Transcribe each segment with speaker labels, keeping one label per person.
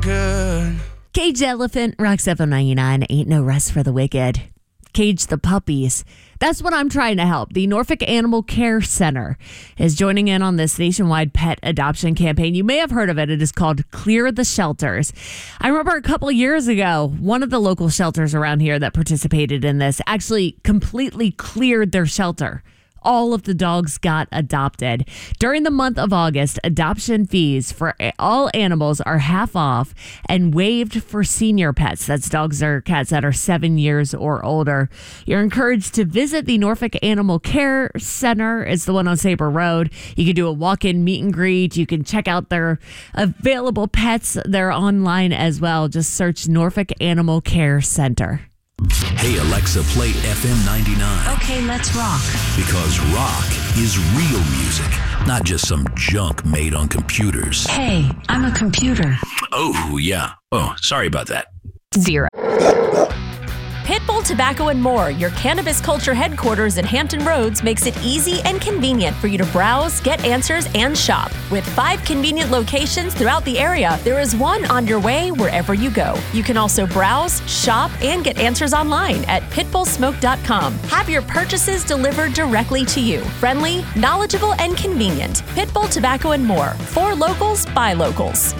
Speaker 1: good.
Speaker 2: Cage the Elephant, Rock 799, Ain't No Rest for the Wicked. Cage the Puppies. That's what I'm trying to help. The Norfolk Animal Care Center is joining in on this nationwide pet adoption campaign. You may have heard of it. It is called Clear the Shelters. I remember a couple of years ago, one of the local shelters around here that participated in this actually completely cleared their shelter. All of the dogs got adopted. During the month of August, adoption fees for all animals are half off and waived for senior pets. That's dogs or cats that are 7 years or older. You're encouraged to visit the Norfolk Animal Care Center. It's the one on Sabre Road. You can do a walk-in meet and greet. You can check out their available pets. They're online as well. Just search Norfolk Animal Care Center.
Speaker 3: Hey, Alexa, play FM 99.
Speaker 4: Okay, let's rock.
Speaker 3: Because rock is real music, not just some junk made on computers.
Speaker 4: Hey, I'm a computer.
Speaker 3: Oh, yeah. Oh, sorry about that.
Speaker 4: 0.
Speaker 5: Pitbull Tobacco and More, your cannabis culture headquarters in Hampton Roads, makes it easy and convenient for you to browse, get answers, and shop. With 5 convenient locations throughout the area, there is one on your way wherever you go. You can also browse, shop, and get answers online at pitbullsmoke.com. Have your purchases delivered directly to you. Friendly, knowledgeable, and convenient. Pitbull Tobacco and More. For locals, by locals.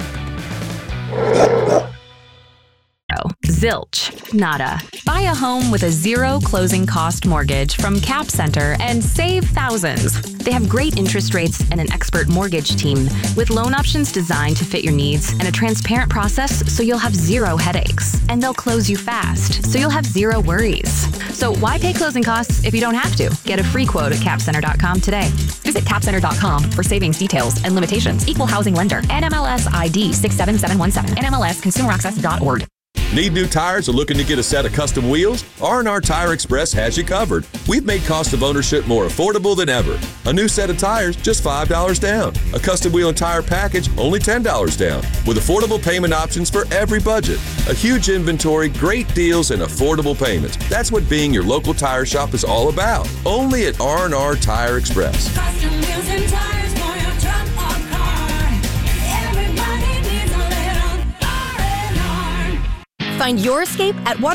Speaker 6: Zilch. Nada. Buy a home with a 0 closing cost mortgage from Cap Center and save thousands. They have great interest rates and an expert mortgage team with loan options designed to fit your needs and a transparent process so you'll have 0 headaches. And they'll close you fast so you'll have 0 worries. So why pay closing costs if you don't have to? Get a free quote at capcenter.com today. Visit capcenter.com for savings details and limitations. Equal housing lender. NMLS ID 67717. NMLSconsumeraccess.org.
Speaker 7: Need new tires or looking to get a set of custom wheels? R&R Tire Express has you covered. We've made cost of ownership more affordable than ever. A new set of tires, just $5 down. A custom wheel and tire package, only $10 down. With affordable payment options for every budget. A huge inventory, great deals, and affordable payments. That's what being your local tire shop is all about. Only at R&R Tire Express.
Speaker 8: Custom wheels and tires for your truck or car. Everybody needs a little R&R.
Speaker 5: Find your escape at Water.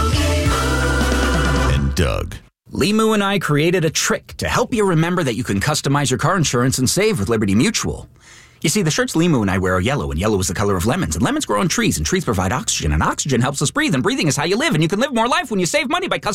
Speaker 3: And Doug.
Speaker 9: Limu and I created a trick to help you remember that you can customize your car insurance and save with Liberty Mutual. You see, the shirts Limu and I wear are yellow, and yellow is the color of lemons, and lemons grow on trees, and trees provide oxygen, and oxygen helps us breathe, and breathing is how you live, and you can live more life when you save money by customizing